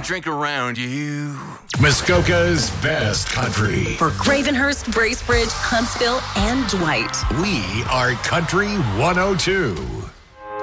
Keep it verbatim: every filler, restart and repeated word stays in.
drink around you. Muskoka's best country. For Gravenhurst, Bracebridge, Huntsville, and Dwight. We are Country one oh two.